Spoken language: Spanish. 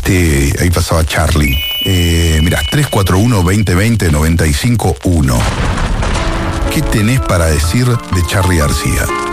ahí pasaba Charlie. Mirá, 341-2020-951. ¿Qué tenés para decir de Charly García?